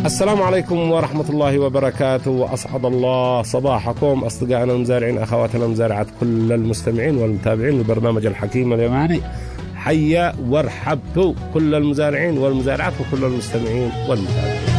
السلام عليكم ورحمة الله وبركاته، وأسعد الله صباحكم أصدقائنا المزارعين، أخواتنا المزارعات، كل المستمعين والمتابعين لبرنامج الحكيم اليماني. حيا وارحبوا كل المزارعين والمزارعات وكل المستمعين والمتابعين.